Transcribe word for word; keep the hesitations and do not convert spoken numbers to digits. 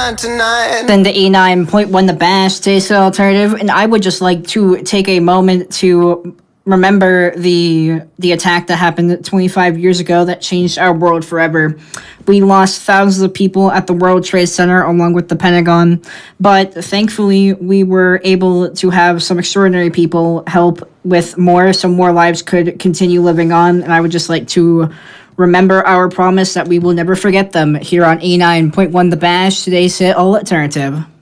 Then the A nine point one The Bash, today's alternative, and I would just like to take a moment to remember the the attack that happened twenty-five years ago that changed our world forever. We lost thousands of people at the World Trade Center along with the Pentagon, but thankfully we were able to have some extraordinary people help with more, so more lives could continue living on, and I would just like to remember our promise that we will never forget them here on A nine point one The Bash, today's hit alternative.